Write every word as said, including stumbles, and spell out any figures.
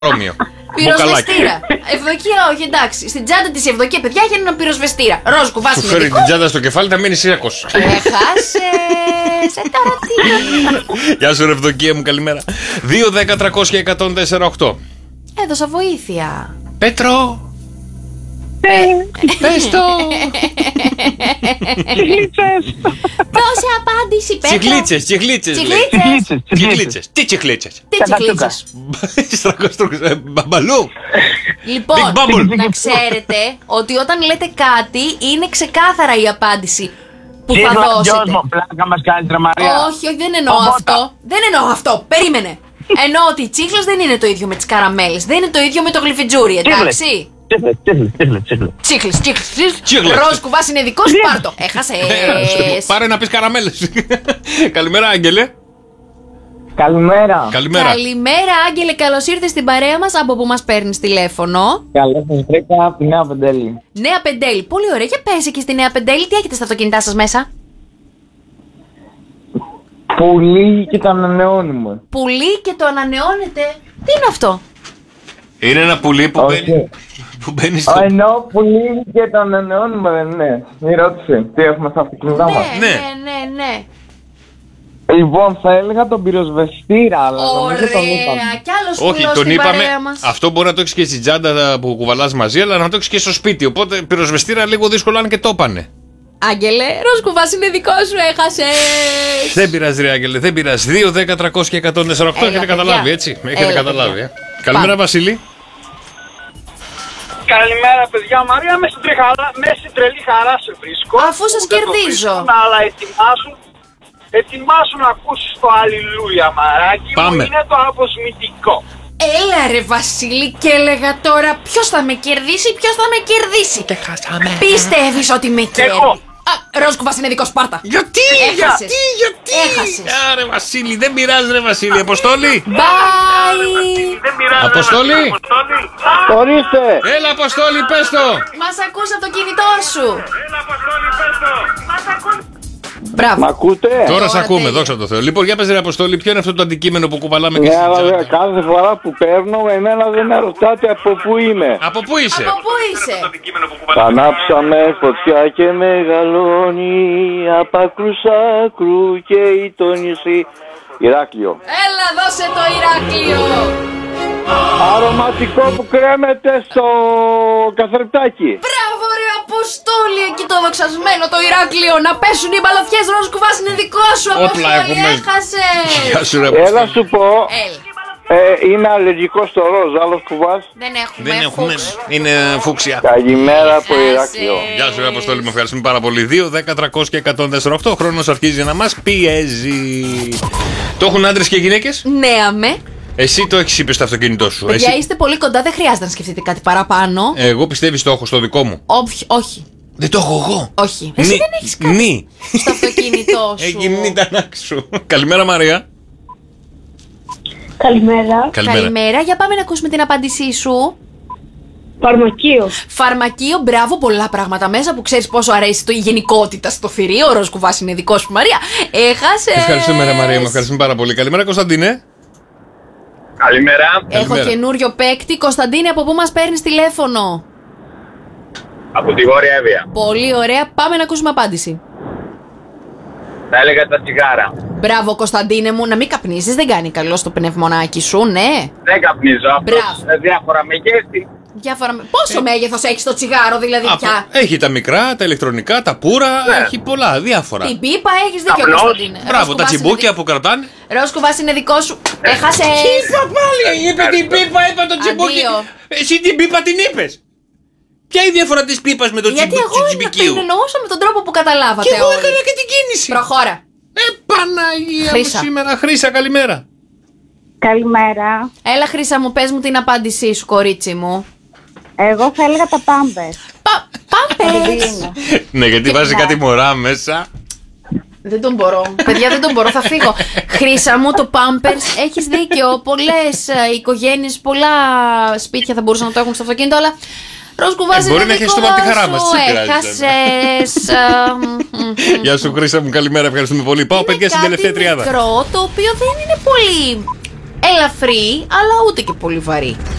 Ρώμιο. Πυροσβεστήρα. Ευδοκία, όχι, εντάξει. Στην τσάντα τη Ευδοκία, παιδιά, έχει ένα πυροσβεστήρα. Ροζ κουβά. Σου φέρει την τσάντα στο κεφάλι, θα μείνει ήρακος. Έχασε. Σε ταρατήρα. Γεια σου, ρε Ευδοκία μου, καλημέρα. δύο, δέκα, τριακόσια, εκατόν τέσσερα, οκτώ. Έδωσα βοήθεια. Πέτρο. Πες το. Τσιχλίτσες. Δώσε απάντηση, Πέτρο. Τσιχλίτσες, τσιχλίτσες. Τσιχλίτσες. Τσιχλίτσες. Τι τσιχλίτσες? Τι τσιχλίτσες? Στρακοστρούκες. Μπαμπαλού. Λοιπόν, Big Bubble. να ξέρετε ότι όταν λέτε κάτι είναι ξεκάθαρα η απάντηση που θα δώσετε. Πλάκα μας κάνεις, ρε Μαρία. Όχι, όχι, δεν εννοώ αυτό. Δεν εννοώ αυτό. Περίμενε. Εννοώ ότι η τσίχλος δεν είναι το ίδιο με τις καραμέλες. Δεν είναι το ίδιο με το γλυφιτζούρι, εντάξει. Τσίχλες, τσίχλες. Ροζ κουβάς είναι δικό σου, πάρτο. Έχασες. Πάρε να πεις καραμέλες. Καλημέρα, Άγγελε. Καλημέρα. Καλημέρα. Καλημέρα, Άγγελε, καλώς ήρθες στην παρέα μας. Από που μας παίρνεις τηλέφωνο? Καλώς σας βρήκα από τη Νέα Πεντέλη. Νέα Πεντέλη, πολύ ωραία. Για πες εκεί στη Νέα Πεντέλη, τι έχετε στα αυτοκίνητά σας μέσα? Πουλί και το ανανεώνουμε. Πουλί και το ανανεώνετε. Τι είναι αυτό? Είναι ένα πουλί που μπαίνει, που μπαίνει στο... Ενώ πουλί και το ανανεώνουμε, δεν είναι? Μη ρώτησε τι έχουμε στα αυτοκίνητά μας. Ναι, ναι, ναι, ναι. Λοιπόν, θα έλεγα τον πυροσβεστήρα, αλλά νομίζω τον είπαμε. Ωραία, κι άλλος Όχι, πουλός τον στην είπαμε. παρέα μας. Αυτό μπορεί να το έχεις και στην τσάντα που κουβαλάς μαζί, αλλά να το έχεις και στο σπίτι. Οπότε πυροσβεστήρα λίγο δύσκολο αν και το είπανε. Άγγελε, ροζ κουβάς είναι δικό σου, έχασες. Δεν πειράζει, ρε Άγγελε, δεν πειράζει. δύο, δέκα, τριακόσια, εκατόν τέσσερα, οκτώ. Έλα, Έχετε παιδιά. καταλάβει, έτσι. Έχετε Έλα, καταλάβει. παιδιά. Ε. Καλημέρα, Βασίλη. Καλημέρα, παιδιά. Μαρία, με στην, τρεχαλά, με στην τρελή χαρά σε βρίσκω. Αφού σας Που δεν το κερδίζω. βρίσκουν, αλλά ετοιμάσουν, ετοιμάσουν να ακούσεις το αλληλούια, μαράκι Πάμε. μου. Είναι το αποσμητικό. Έλα ρε Βασίλη, και έλεγα τώρα ποιος θα με κερδίσει, ποιος θα με κερδίσει. Και χάσαμε. Πιστεύεις ότι με κέρδει? Εγώ. Α, ροζ κουβάς είναι δικό Σπάρτα. Γιατί, Έχασες. γιατί, γιατί. Έχασες. Άρε Βασίλη, δεν πειράζει, ρε Βασίλη. Αποστόλη. Bye. Δεν πειράζει. Αποστόλη. ρε, Αποστόλη. Ορίστε! Έλα, Αποστόλη, πες το. Μας ακούς από το κινητό σου. Έλα, Αποστόλη, πες το. Μας ακούς. Μπράβο. Μ' ακούτε? Τώρα σε Τώρα ακούμε, τέλεια. δόξα τω Θεώ. Λοιπόν, για πες, ρε Αποστόλη, ποιο είναι αυτό το αντικείμενο που κουβαλάμε και Ναι, στην αλλά τσάντα? δε- κάθε φορά που παίρνω, εμένα δεν με ρωτάτε από πού είμαι. Από πού είσαι? Από πού είσαι? Ανάψαμε φωτιά και μεγαλώνει, απ' άκρου σ' άκρου καίει το νησί. Ηράκλειο. Έλα δώσε το Ηράκλειο. Αρωματικό που κρέμεται στο καθρεπτάκι. Μπράβο ρε Αποστόλη, εκεί το δοξασμένο το Ηράκλειο. Να πέσουν οι μπαλωθιές, ροζ κουβάς είναι δικό σου. Όπλα, Αποστόλη, έχουμε. έχασες. Γεια σου, ρε Έλα Αποστόλη. σου πω, Έλα, ε, είναι αλλεργικό στο ροζ, άλλος κουβάς. δεν έχουμε, Δεν έχουμε. φούξ. Είναι φούξια. Καλημέρα από Έχασες. Ηράκλειο. Γεια σου, ρε Αποστόλη, με ευχαριστούμε πάρα πολύ. δύο, δέκα, τριακόσια, εκατόν τέσσερα, οκτώ. Ο χρόνος αρχίζει να μας πιέζει. Το έχουν άντρες και γυναίκες? Ναι, αμέ. Εσύ το έχεις είπε στο αυτοκίνητό σου. Παιδιά, Εσύ... είστε πολύ κοντά, δεν χρειάζεται να σκεφτείτε κάτι παραπάνω. Εγώ πιστεύεις το έχω στο δικό μου. Όχι, όχι. Δεν το έχω εγώ. Όχι. Εσύ Νι- δεν έχεις κάτι νι. στο αυτοκίνητό σου. Έγινε τα νάκ σου. Καλημέρα, Μαρία. Καλημέρα. Καλημέρα. Καλημέρα, για πάμε να ακούσουμε την απάντησή σου. Φαρμακείο. Φαρμακείο, μπράβο, πολλά πράγματα μέσα που ξέρεις πόσο αρέσει το η γενικότητα στο θηρίο. Ο ροζ κουβάς είναι δικό σου, Μαρία. Έχασες. Ευχαριστούμε, ρε Μαρία, με ευχαριστούμε πάρα πολύ. Καλημέρα, Κωνσταντίνε. Καλημέρα. Έχω Καλημέρα. καινούριο παίκτη. Κωνσταντίνε, από πού μας παίρνεις τηλέφωνο? Από τη Βόρεια Εύβοια. Πολύ ωραία, πάμε να ακούσουμε απάντηση. Θα έλεγα τα τσιγάρα. Μπράβο, Κωνσταντίνε μου, να μην καπνίζεις, δεν κάνει καλό στο πνευμονάκι σου, ναι. Δεν καπνίζω. Μπράβο. Απλώς με διάφορα μεγέθη. Διάφορα... με- Πόσο μέγεθος έχει το τσιγάρο, δηλαδή Α, πια? Έχει τα μικρά, τα ηλεκτρονικά, τα πουρα, Ναι. έχει πολλά, διάφορα. Την πίπα έχεις δίκιο, Απλώς. Κωνσταντίνε. Μπράβο, Ροζ τα κουβάς είναι τσιμπούκια δι- που κρατάνε. Ροζ κουβάς είναι δικό σου. Έχασες. πάλι, είπε την πίπα, είπε το τσιμπούκι. Αντίο. Εσύ την πίπα την είπες. Ποια είναι η διαφορά της πίπας με το Γιατί εγώ είναι- τσιμπικίου? την εννοούσα με τον τρόπο που καταλάβατε Και εγώ όλοι. έκανα και την κίνηση. Προχώρα. Ε, Παναγία μου Χρύσα. σήμερα. Χρύσα, καλημέρα. Καλημέρα. Έλα Χρύσα μου, πες μου την απάντησή σου, κορίτσι μου. Εγώ θα έλεγα τα πάμπες. Πα, πάμπες. Ναι, γιατί Και- βάζει κάτι μωρά μέσα. Δεν τον μπορώ. Παιδιά, δεν τον μπορώ, θα φύγω. Χρύσα μου, το Pampers, έχεις δίκιο. Πολλές ε, οικογένειες, πολλά σπίτια θα μπορούσαν να το έχουν στο αυτοκίνητο, αλλά ροζ κουβάς Ε, μπορεί είναι να έχεις δικό το από τη χαρά μας, σου. τι πειράζει, Έχασες. ε, μ, μ, Γεια σου, Χρύσα μου, καλημέρα, ευχαριστούμε πολύ. Πάω, παιδιά, στην κάτι τελευταία τριάδα. μικρό, το οποίο δεν είναι πολύ Ελαφρύ, αλλά ούτε και πολύ βαρύ.